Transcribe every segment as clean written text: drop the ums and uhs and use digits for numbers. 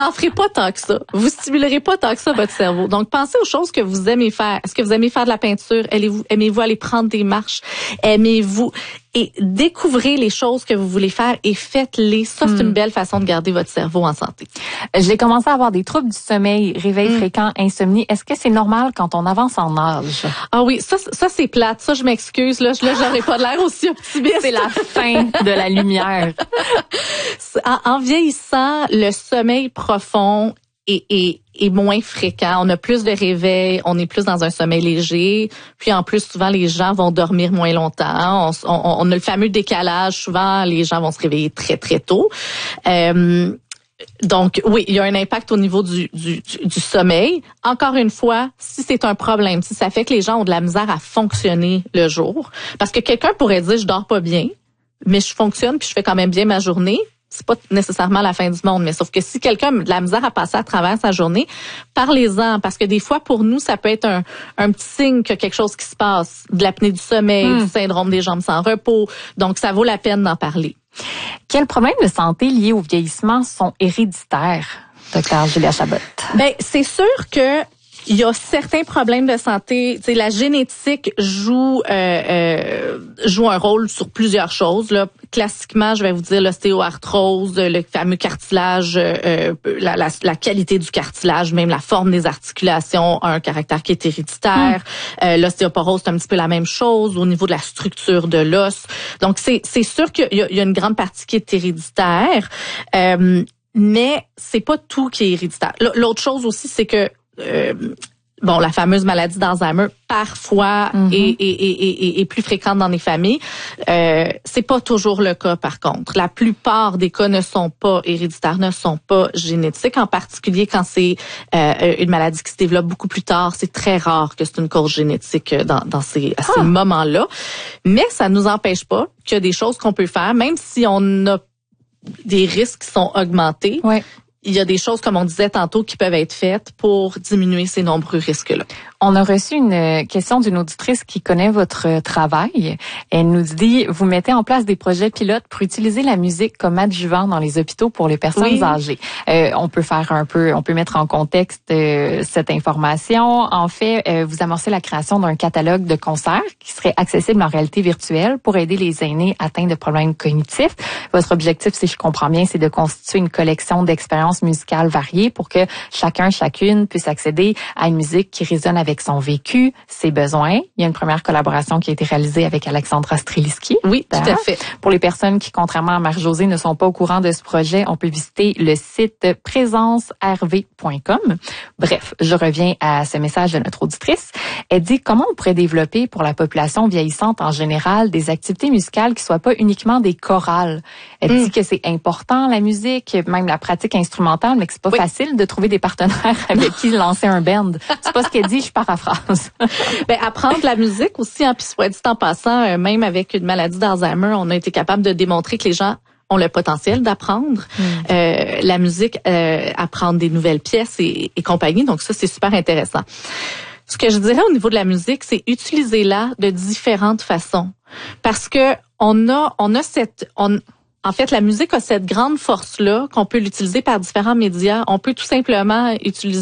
en ferez pas tant que ça. Vous stimulerez pas tant que ça votre cerveau. Donc, pensez aux choses que vous aimez faire. Est-ce que vous aimez faire de la peinture? Aimez-vous aller prendre des marches? Aimez-vous... Et découvrez les choses que vous voulez faire et faites-les. Ça, c'est une belle façon de garder votre cerveau en santé. J'ai commencé à avoir des troubles du sommeil, réveil fréquent, insomnie. Est-ce que c'est normal quand on avance en âge? Ah oui, ça c'est plate. Ça, je m'excuse. Là, j'aurais pas l'air aussi optimiste. C'est la fin de la lumière. En vieillissant, le sommeil profond est moins fréquent. On a plus de réveils, on est plus dans un sommeil léger. Puis en plus, souvent, les gens vont dormir moins longtemps. On a le fameux décalage. Souvent, les gens vont se réveiller très, très tôt. Donc, oui, il y a un impact au niveau du sommeil. Encore une fois, si c'est un problème, si ça fait que les gens ont de la misère à fonctionner le jour, parce que quelqu'un pourrait dire, je dors pas bien, mais je fonctionne puis je fais quand même bien ma journée. C'est pas nécessairement la fin du monde, mais sauf que si quelqu'un a de la misère à passer à travers sa journée, parlez-en, parce que des fois, pour nous, ça peut être un petit signe qu'il y a quelque chose qui se passe, de l'apnée du sommeil, du syndrome des jambes sans repos. Donc, ça vaut la peine d'en parler. Quels problèmes de santé liés au vieillissement sont héréditaires, Dr. Julia Chabot? Ben, c'est sûr que il y a certains problèmes de santé. Tu sais, la génétique joue un rôle sur plusieurs choses. Là, classiquement, je vais vous dire l'ostéoarthrose, le fameux cartilage, la qualité du cartilage, même la forme des articulations a un caractère qui est héréditaire. L'ostéoporose, c'est un petit peu la même chose au niveau de la structure de l'os. Donc, c'est sûr qu'il y a une grande partie qui est héréditaire, mais c'est pas tout qui est héréditaire. L'autre chose aussi, c'est que la fameuse maladie d'Alzheimer parfois est plus fréquente dans les familles. C'est pas toujours le cas par contre. La plupart des cas ne sont pas héréditaires, ne sont pas génétiques. En particulier quand c'est une maladie qui se développe beaucoup plus tard, c'est très rare que c'est une cause génétique à ces moments-là. Mais ça nous empêche pas qu'il y a des choses qu'on peut faire, même si on a des risques qui sont augmentés. Ouais. Il y a des choses, comme on disait tantôt, qui peuvent être faites pour diminuer ces nombreux risques-là. On a reçu une question d'une auditrice qui connaît votre travail. Elle nous dit, vous mettez en place des projets pilotes pour utiliser la musique comme adjuvant dans les hôpitaux pour les personnes âgées. On peut mettre en contexte cette information. En fait, vous amorcez la création d'un catalogue de concerts qui serait accessible en réalité virtuelle pour aider les aînés atteints de problèmes cognitifs. Votre objectif, si je comprends bien, c'est de constituer une collection d'expériences musicales variées pour que chacune puisse accéder à une musique qui résonne avec son vécu, ses besoins. Il y a une première collaboration qui a été réalisée avec Alexandra Streliski. Oui, tout à fait. Pour les personnes qui, contrairement à Marie-Josée, ne sont pas au courant de ce projet, on peut visiter le site présencerv.com. Bref, je reviens à ce message de notre auditrice. Elle dit comment on pourrait développer pour la population vieillissante en général des activités musicales qui soient pas uniquement des chorales. Elle dit que c'est important la musique, même la pratique instrumentale, mais que c'est pas facile de trouver des partenaires avec qui lancer un band. C'est pas ce qu'elle dit, je paraphrase. Apprendre la musique aussi, puis soit dit en passant, même avec une maladie d'Alzheimer, on a été capable de démontrer que les gens ont le potentiel d'apprendre la musique, apprendre des nouvelles pièces et compagnie. Donc ça, c'est super intéressant. Ce que je dirais au niveau de la musique, c'est utilisez-la de différentes façons. Parce que en fait, la musique a cette grande force-là qu'on peut l'utiliser par différents médias. On peut tout simplement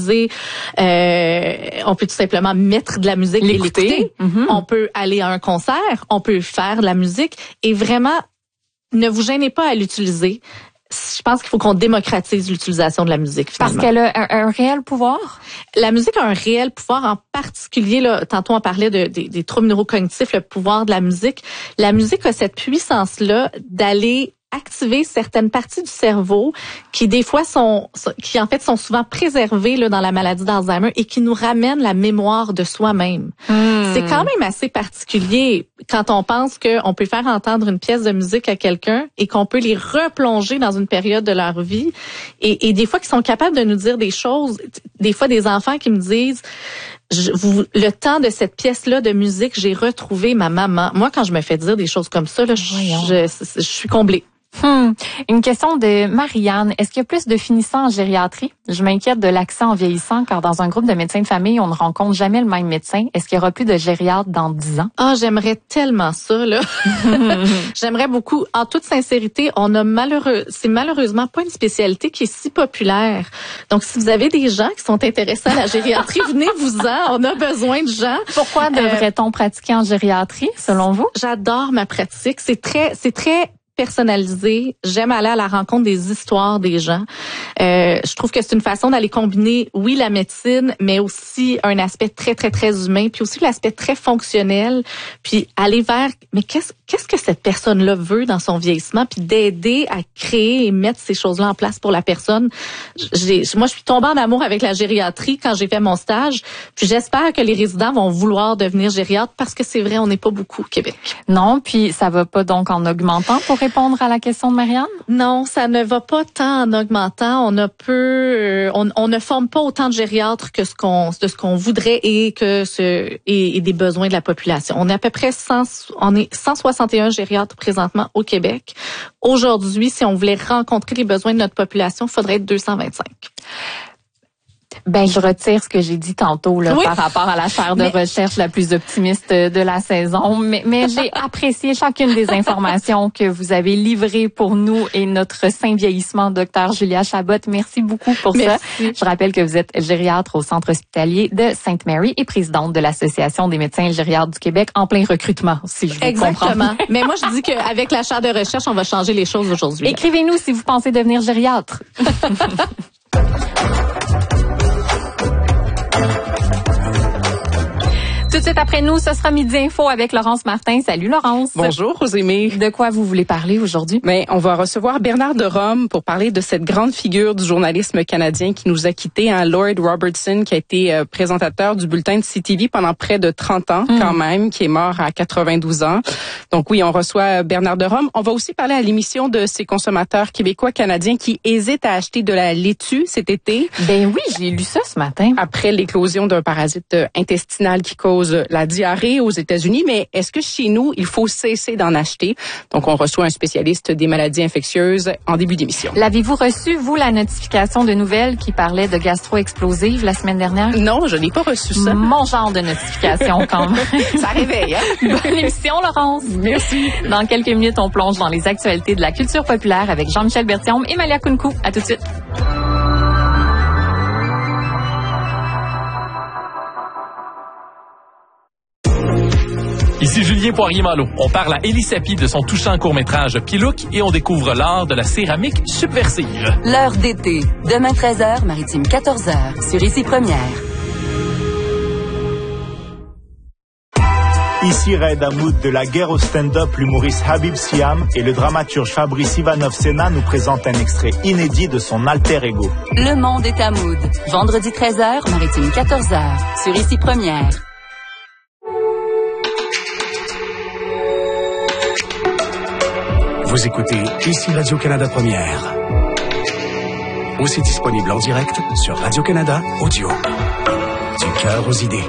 mettre de la musique et l'écouter. On peut aller à un concert, on peut faire de la musique et vraiment, ne vous gênez pas à l'utiliser. Je pense qu'il faut qu'on démocratise l'utilisation de la musique, finalement. Parce qu'elle a un réel pouvoir? La musique a un réel pouvoir, en particulier, là, tantôt on parlait des troubles neurocognitifs, le pouvoir de la musique. La musique a cette puissance-là d'aller activer certaines parties du cerveau qui des fois sont souvent préservées là dans la maladie d'Alzheimer et qui nous ramènent la mémoire de soi-même. C'est quand même assez particulier quand on pense qu'on peut faire entendre une pièce de musique à quelqu'un et qu'on peut les replonger dans une période de leur vie et des fois qu'ils sont capables de nous dire des choses, des fois des enfants qui me disent le temps de cette pièce-là de musique, j'ai retrouvé ma maman. Moi, quand je me fais dire des choses comme ça, là, je suis comblée. Une question de Marianne. Est-ce qu'il y a plus de finissants en gériatrie? Je m'inquiète de l'accent en vieillissant, car dans un groupe de médecins de famille, on ne rencontre jamais le même médecin. Est-ce qu'il y aura plus de gériatres dans 10 ans? Ah, j'aimerais tellement ça, là. J'aimerais beaucoup. En toute sincérité, c'est malheureusement pas une spécialité qui est si populaire. Donc, si vous avez des gens qui sont intéressés à la gériatrie, venez-vous-en. On a besoin de gens. Pourquoi devrait-on pratiquer en gériatrie, selon vous? J'adore ma pratique. C'est très personnalisé. J'aime aller à la rencontre des histoires des gens. Je trouve que c'est une façon d'aller combiner, oui, la médecine, mais aussi un aspect très, très, très humain, puis aussi l'aspect très fonctionnel, puis aller vers, mais qu'est-ce que cette personne-là veut dans son vieillissement, puis d'aider à créer et mettre ces choses-là en place pour la personne. Moi, je suis tombée en amour avec la gériatrie quand j'ai fait mon stage, puis j'espère que les résidents vont vouloir devenir gériatres, parce que c'est vrai, on n'est pas beaucoup au Québec. Non, puis ça va pas donc en augmentant pour répondre à la question de Marianne? Non, ça ne va pas tant en augmentant. On ne forme pas autant de gériatres que ce qu'on voudrait et des besoins de la population. On est à peu près 161 gériatres présentement au Québec. Aujourd'hui, si on voulait rencontrer les besoins de notre population, il faudrait être 225. Ben, je retire ce que j'ai dit tantôt là, oui, par rapport à la chaire de recherche la plus optimiste de la saison. Mais j'ai apprécié chacune des informations que vous avez livrées pour nous et notre saint vieillissement, Dr Julia Chabot. Merci beaucoup pour ça. Je rappelle que vous êtes gériatre au Centre hospitalier de Sainte-Mary et présidente de l'Association des médecins gériatres du Québec, en plein recrutement, si je vous comprends. Exactement. Mais moi, je dis qu'avec la chaire de recherche, on va changer les choses aujourd'hui. Écrivez-nous si vous pensez devenir gériatre. Tout de suite après nous, ce sera Midi Info avec Laurence Martin. Salut Laurence. Bonjour Rosémie. De quoi vous voulez parler aujourd'hui? Ben, on va recevoir Bernard de Rome pour parler de cette grande figure du journalisme canadien qui nous a quittés, Lloyd Robertson, qui a été présentateur du bulletin de CTV pendant près de 30 ans quand même, qui est mort à 92 ans. Donc oui, on reçoit Bernard de Rome. On va aussi parler à l'émission de ces consommateurs québécois-canadiens qui hésitent à acheter de la laitue cet été. Ben oui, j'ai lu ça ce matin. Après l'éclosion d'un parasite intestinal qui cause la diarrhée aux États-Unis, mais est-ce que chez nous, il faut cesser d'en acheter? Donc, on reçoit un spécialiste des maladies infectieuses en début d'émission. L'avez-vous reçu, vous, la notification de nouvelles qui parlait de gastro-explosive la semaine dernière? Non, je n'ai pas reçu ça. Mon genre de notification, quand même. Ça réveille, hein? Bonne émission, Laurence. Merci. Dans quelques minutes, on plonge dans les actualités de la culture populaire avec Jean-Michel Berthiaume et Malia Kounkou. À tout de suite. Ici Julien Poirier-Malo. On parle à Élie Sapi de son touchant court-métrage Pilouk et on découvre l'art de la céramique subversive. L'heure d'été. Demain 13h, Maritime 14h, sur Ici Première. Ici Raed Hamoud de la guerre au stand-up, l'humoriste Habib Siam et le dramaturge Fabrice Ivanov-Sena nous présentent un extrait inédit de son alter ego. Le monde est à Hamoud. Vendredi 13h, Maritime 14h, sur Ici Première. Vous écoutez Ici Radio-Canada Première. Aussi disponible en direct sur Radio-Canada Audio. Du cœur aux idées.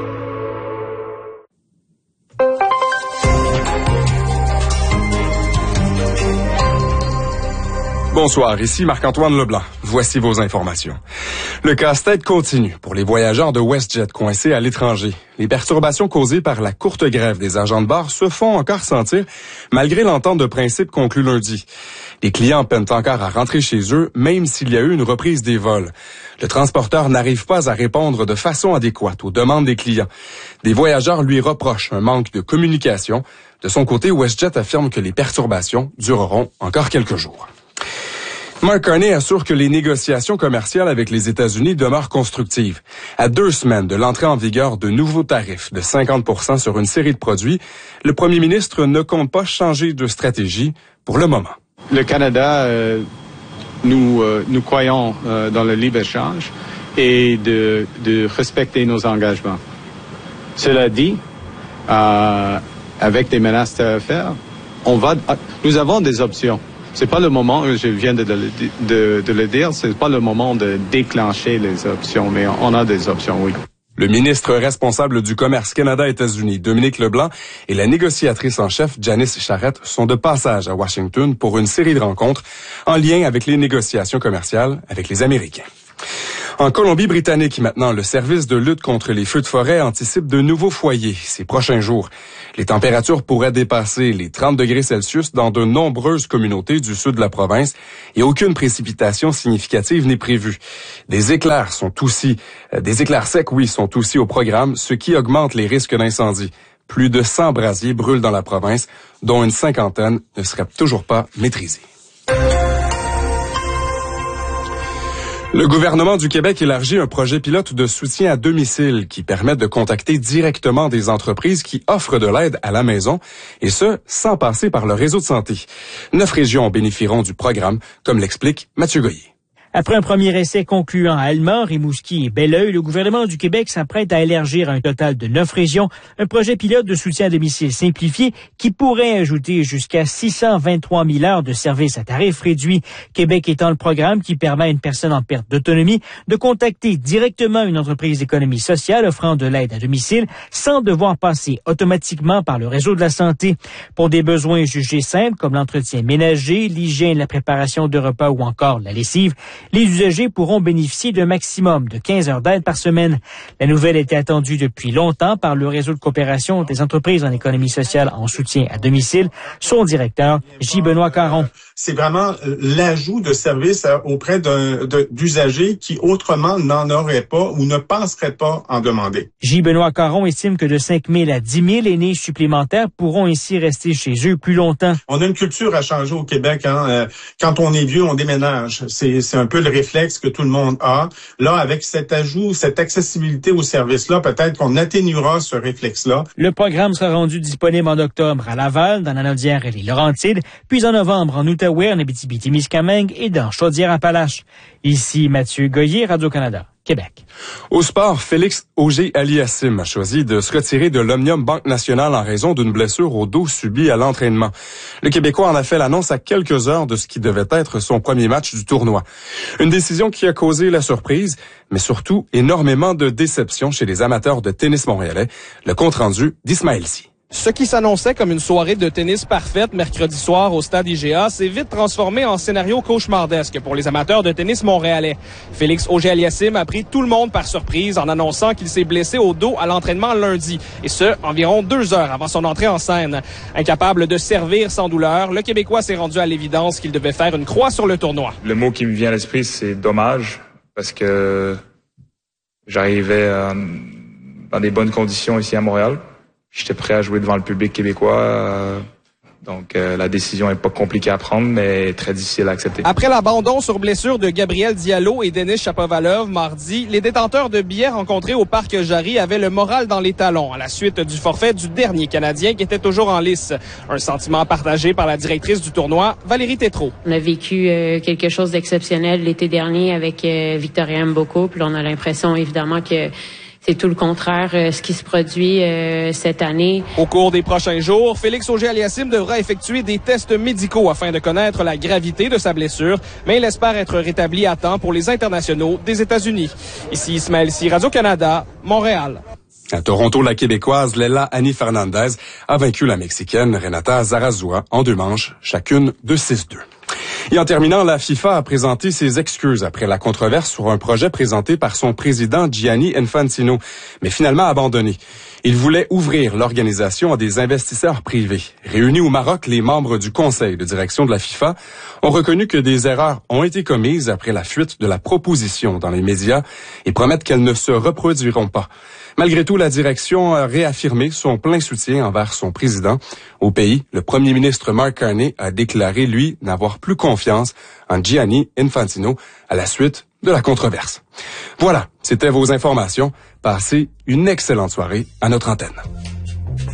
Bonsoir, ici Marc-Antoine Leblanc. Voici vos informations. Le casse-tête continue pour les voyageurs de WestJet coincés à l'étranger. Les perturbations causées par la courte grève des agents de bord se font encore sentir malgré l'entente de principe conclue lundi. Les clients peinent encore à rentrer chez eux, même s'il y a eu une reprise des vols. Le transporteur n'arrive pas à répondre de façon adéquate aux demandes des clients. Des voyageurs lui reprochent un manque de communication. De son côté, WestJet affirme que les perturbations dureront encore quelques jours. Mark Carney assure que les négociations commerciales avec les États-Unis demeurent constructives. À 2 semaines de l'entrée en vigueur de nouveaux tarifs de 50% sur une série de produits, le premier ministre ne compte pas changer de stratégie pour le moment. Le Canada, nous croyons dans le libre-échange et de respecter nos engagements. Cela dit, avec des menaces tarifaires, nous avons des options. C'est pas le moment, je viens de le dire, c'est pas le moment de déclencher les options, mais on a des options, oui. Le ministre responsable du commerce Canada-États-Unis, Dominique Leblanc, et la négociatrice en chef, Janice Charette, sont de passage à Washington pour une série de rencontres en lien avec les négociations commerciales avec les Américains. En Colombie-Britannique, maintenant, le service de lutte contre les feux de forêt anticipe de nouveaux foyers ces prochains jours. Les températures pourraient dépasser les 30 degrés Celsius dans de nombreuses communautés du sud de la province et aucune précipitation significative n'est prévue. Des éclairs secs, sont aussi au programme, ce qui augmente les risques d'incendie. Plus de 100 brasiers brûlent dans la province, dont une cinquantaine ne seraient toujours pas maîtrisés. Le gouvernement du Québec élargit un projet pilote de soutien à domicile qui permet de contacter directement des entreprises qui offrent de l'aide à la maison, et ce, sans passer par le réseau de santé. 9 régions bénéficieront du programme, comme l'explique Mathieu Goyer. Après un premier essai concluant à Allemande, Rimouski et Belleuil, le gouvernement du Québec s'apprête à élargir à un total de 9 régions un projet pilote de soutien à domicile simplifié qui pourrait ajouter jusqu'à 623 000 heures de services à tarif réduit. Québec étant le programme qui permet à une personne en perte d'autonomie de contacter directement une entreprise d'économie sociale offrant de l'aide à domicile sans devoir passer automatiquement par le réseau de la santé. Pour des besoins jugés simples comme l'entretien ménager, l'hygiène, la préparation de repas ou encore la lessive, les usagers pourront bénéficier d'un maximum de 15 heures d'aide par semaine. La nouvelle était attendue depuis longtemps par le réseau de coopération des entreprises en économie sociale en soutien à domicile. Son directeur, J. Benoît Caron. C'est vraiment l'ajout de services auprès d'usagers qui autrement n'en auraient pas ou ne penseraient pas en demander. J. Benoît Caron estime que de 5 000 à 10 000 aînés supplémentaires pourront ainsi rester chez eux plus longtemps. On a une culture à changer au Québec. Quand on est vieux, on déménage. C'est un peu le réflexe que tout le monde a. Là, avec cet ajout, cette accessibilité aux services-là, peut-être qu'on atténuera ce réflexe-là. Le programme sera rendu disponible en octobre à Laval, dans la Naudière et les Laurentides, puis en novembre en Outaouais, en Abitibi-Témiscamingue et dans Chaudière-Appalaches. Ici Mathieu Goyer, Radio-Canada. Québec. Au sport, Félix Auger-Aliassime a choisi de se retirer de l'Omnium Banque Nationale en raison d'une blessure au dos subie à l'entraînement. Le Québécois en a fait l'annonce à quelques heures de ce qui devait être son premier match du tournoi. Une décision qui a causé la surprise, mais surtout énormément de déception chez les amateurs de tennis montréalais. Le compte-rendu d'Ismaël Sy. Ce qui s'annonçait comme une soirée de tennis parfaite mercredi soir au stade IGA s'est vite transformé en scénario cauchemardesque pour les amateurs de tennis montréalais. Félix Auger-Aliassime a pris tout le monde par surprise en annonçant qu'il s'est blessé au dos à l'entraînement lundi, et ce, environ 2 heures avant son entrée en scène. Incapable de servir sans douleur, le Québécois s'est rendu à l'évidence qu'il devait faire une croix sur le tournoi. Le mot qui me vient à l'esprit, c'est dommage, parce que j'arrivais dans des bonnes conditions ici à Montréal. J'étais prêt à jouer devant le public québécois. Donc, la décision est pas compliquée à prendre, mais très difficile à accepter. Après l'abandon sur blessure de Gabriel Diallo et Denis Shapovalov mardi, les détenteurs de billets rencontrés au Parc Jarry avaient le moral dans les talons à la suite du forfait du dernier Canadien qui était toujours en lice. Un sentiment partagé par la directrice du tournoi, Valérie Tétrault. On a vécu quelque chose d'exceptionnel l'été dernier avec Victoria Mboko, puis là, on a l'impression évidemment que c'est tout le contraire ce qui se produit cette année. Au cours des prochains jours, Félix Auger-Aliassime devra effectuer des tests médicaux afin de connaître la gravité de sa blessure, mais il espère être rétabli à temps pour les internationaux des États-Unis. Ici Ismaël Sy, Radio-Canada, Montréal. À Toronto, la Québécoise Leila Annie Fernandez a vaincu la Mexicaine Renata Zarazúa en 2 manches, chacune de 6-2. Et en terminant, la FIFA a présenté ses excuses après la controverse sur un projet présenté par son président Gianni Infantino, mais finalement abandonné. Il voulait ouvrir l'organisation à des investisseurs privés. Réunis au Maroc, les membres du conseil de direction de la FIFA ont reconnu que des erreurs ont été commises après la fuite de la proposition dans les médias et promettent qu'elles ne se reproduiront pas. Malgré tout, la direction a réaffirmé son plein soutien envers son président. Au pays, le premier ministre Mark Carney a déclaré, lui, n'avoir plus confiance en Gianni Infantino à la suite de la controverse. Voilà, c'était vos informations. Passez une excellente soirée à notre antenne.